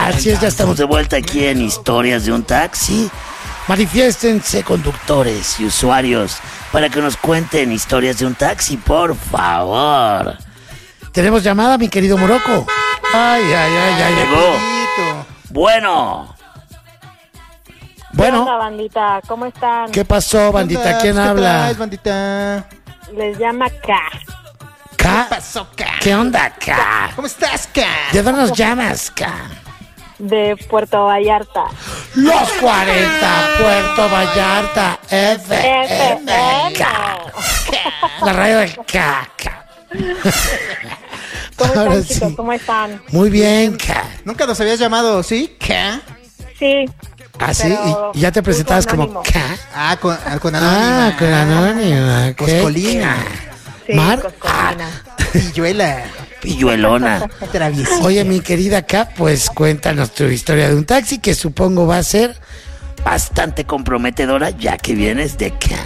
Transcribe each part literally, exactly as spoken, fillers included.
Así es, ya estamos de vuelta aquí en Historias de un Taxi. Manifiéstense conductores y usuarios para que nos cuenten historias de un taxi, por favor. Tenemos llamada, mi querido Morocco. Ay, ay, ay, ay. Llegó. Bueno. Bueno. ¿Qué onda, bandita? ¿Cómo están? ¿Qué pasó, bandita? ¿Quién ¿Qué habla? traes, bandita? Les llama K. ¿K? ¿Qué pasó, K? ¿Qué onda, K? ¿Cómo estás, K? ¿De dónde nos llamas, K? De Puerto Vallarta. Los cuarenta, Puerto Vallarta, F M K. La radio del K. K. ¿Cómo Ahora están, chicos? sí. ¿Cómo están? Muy bien, K. ¿Nunca nos habías llamado, sí? K. Sí. ¿Ah, sí? Pero ¿Y ya te presentabas como anónimo. K? Ah, con, ah, con Ah, Anónima. con Anónima. ¿Qué? Coscolina. Sí, Mar. Coscolina. Pilluela. Pilluelona. Traviesita. Oye, mi querida K, pues cuéntanos tu historia de un taxi, que supongo va a ser bastante comprometedora, ya que vienes de K.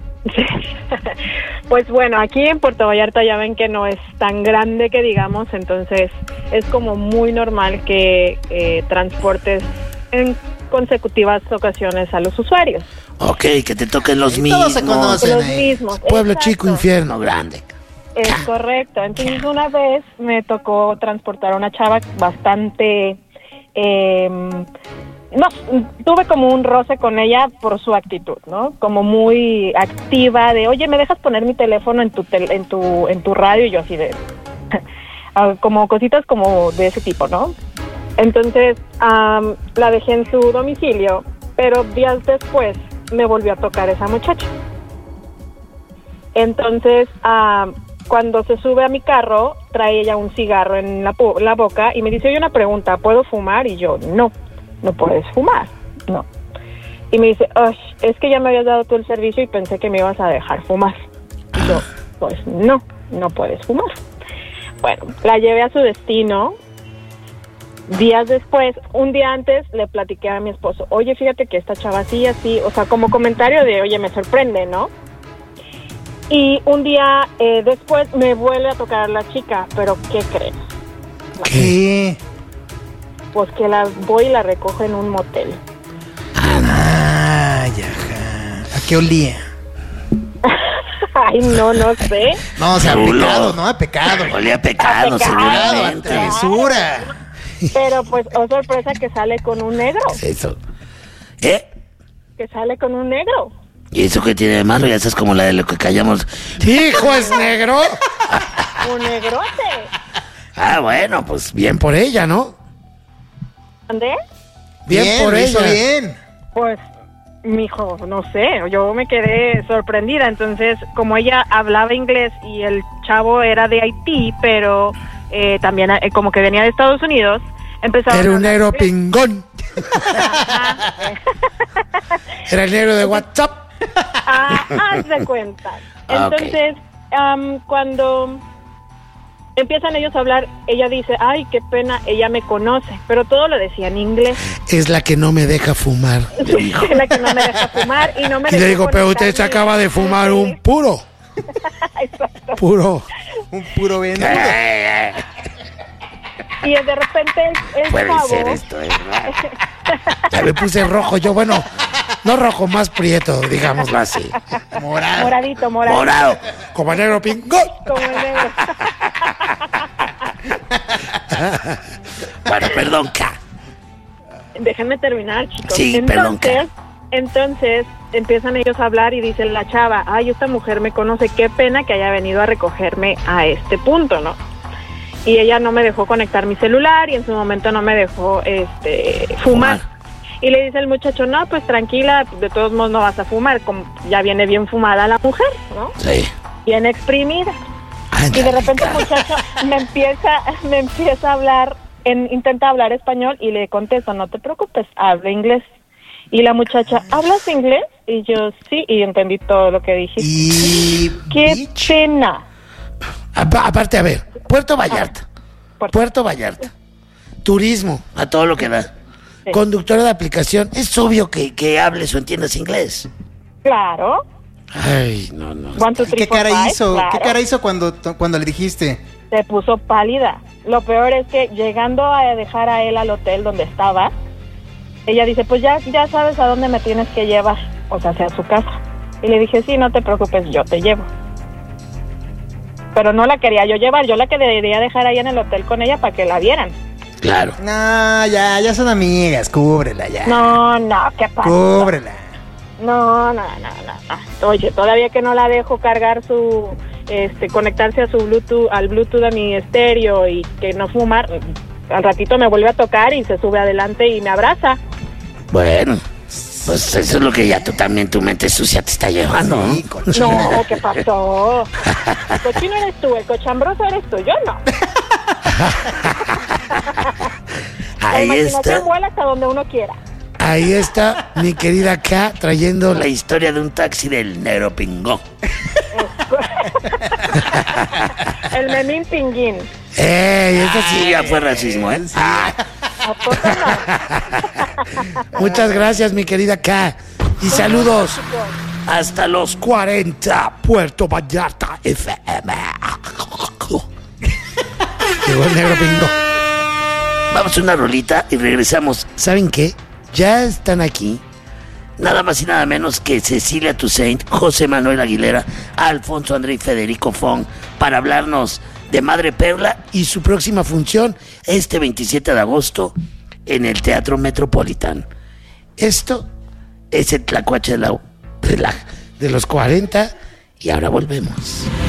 Pues bueno, aquí en Puerto Vallarta ya ven que no es tan grande que digamos, entonces es como muy normal que eh, transportes en consecutivas ocasiones a los usuarios. Ok, que te toquen los Y mismos. todos se conocen. Los ahí. mismos. Pueblo exacto. chico, infierno grande. Es correcto. Entonces una vez me tocó transportar a una chava bastante... Eh, no, tuve como un roce con ella por su actitud, ¿no? Como muy activa de, oye, ¿me dejas poner mi teléfono en tu tel- en tu en tu radio? Y yo así de... como cositas como de ese tipo, ¿no? Entonces um, la dejé en su domicilio, pero días después me volvió a tocar esa muchacha. Entonces... Um, Cuando se sube a mi carro, trae ella un cigarro en la, pu- la boca y me dice, oye, una pregunta, ¿puedo fumar? Y yo, no, no puedes fumar, no. Y me dice, "Ush, es que ya me habías dado tú el servicio y pensé que me ibas a dejar fumar." Y yo, pues no, no puedes fumar. Bueno, la llevé a su destino. Días después, un día antes, le platiqué a mi esposo, oye, fíjate que esta chava así, así, o sea, como comentario de, oye, me sorprende, ¿no? Y un día eh, después me vuelve a tocar la chica, pero ¿qué crees? ¿Qué? Pues que la voy y la recojo en un motel. Ay, ajá. ¿A qué olía? Ay, no, no sé. No, o sea, Chulo. pecado, ¿no? A pecado. Olía a pecado, A pecado, seguramente. claro. Travesura. Pero pues, oh sorpresa, que sale con un negro. ¿Qué es eso? ¿Eh? Que sale con un negro. ¿Y eso qué tiene de malo? Ya estás como la de lo que callamos. ¡Hijo, es negro! Un negrote. Ah, bueno, pues bien por ella, ¿no? ¿Dónde? Bien, Bien, por lo hizo ella. bien. Pues, mijo, no sé, yo me quedé sorprendida. Entonces, como ella hablaba inglés y el chavo era de Haití, pero eh, también eh, como que venía de Estados Unidos, empezaron Era a un hablar negro inglés. pingón. Ajá. Era el negro de WhatsApp. Ah, haz de cuenta. Ah, ok. Entonces, am, cuando empiezan ellos a hablar, ella dice, ay, qué pena, ella me conoce, pero todo lo decía en inglés. Es la que no me deja fumar. Le dijo. Es la que no me deja fumar y no me Y le dejó digo, pero usted se conectar mi- acaba de fumar un puro. Exacto. Puro. Un puro venudo. Eh, Y de repente el, el Puede chavo... ser esto, ¿verdad? Ya me puse rojo. Yo, bueno, no rojo, más prieto, digámoslo así. Morado. Moradito, moradito. Morado. Como el negro pingón. Como el negro. Bueno, perdón, K. Déjenme terminar, chicos. Sí, perdón, entonces, entonces empiezan ellos a hablar y dice la chava, ay, esta mujer me conoce, qué pena que haya venido a recogerme a este punto, ¿no? Y ella no me dejó conectar mi celular y en su momento no me dejó este fumar. Fumar. Y le dice el muchacho, no, pues tranquila, de todos modos no vas a fumar, como ya viene bien fumada la mujer, ¿no? Sí. Bien exprimida. Ándale, Y de repente K. el muchacho me empieza, me empieza a hablar, en, intenta hablar español y le contesto, no te preocupes, hablo inglés. Y la muchacha, ¿hablas inglés? Y yo, sí, y entendí todo lo que dijiste. Y... ¡Qué bitch. pena! Apa- Aparte, a ver, Puerto Vallarta. Puerto- Puerto Vallarta. Turismo, a todo lo que da. Sí. Conductora de aplicación, es obvio que, que hables o entiendas inglés. Claro. Ay, no, no. One, two, ¿Y three, ¿Qué four, cara five, hizo? claro. ¿Qué cara hizo cuando, cuando le dijiste? Se puso pálida. lo peor es que llegando a dejar a él al hotel donde estaba, ella dice, pues ya, ya sabes a dónde me tienes que llevar, o sea, hacia su casa. Y le dije, sí, no te preocupes, yo te llevo. Pero no la quería yo llevar, yo la quería dejar ahí en el hotel con ella para que la vieran. Claro. No, ya, ya son amigas, cúbrela ya. No, no, ¿qué pasa? Cúbrela. No, no, no, no, no. Oye, todavía que no la dejo cargar su, este, conectarse a su Bluetooth, al Bluetooth de mi estéreo y que no fumar, al ratito me vuelve a tocar y se sube adelante y me abraza. Bueno, pues eso es lo que ya tú también, tu mente sucia te está llevando, Sí, ¿no? cochina. No, ¿qué pasó? El cochino eres tú, el cochambroso eres tú, yo no. La Ahí imaginación está, vuela hasta donde uno quiera. ahí está mi querida K trayendo la historia de un taxi del negro pingón. El memín pinguín. ¡Ey! Eso sí ya fue racismo, ¿eh? Ah, ¿A poco no? muchas gracias, mi querida K. Y saludos hasta los cuarenta, Puerto Vallarta F M. Llegó el negro pingón. Vamos a una rolita y regresamos. ¿Saben qué? Ya están aquí nada más y nada menos que Cecilia Toussaint, José Manuel Aguilera, Alfonso André y Federico Fong para hablarnos de Madre Perla y su próxima función este veintisiete de agosto en el Teatro Metropolitan. Esto es el tlacuache de, la, de, la, de los cuarenta y ahora volvemos.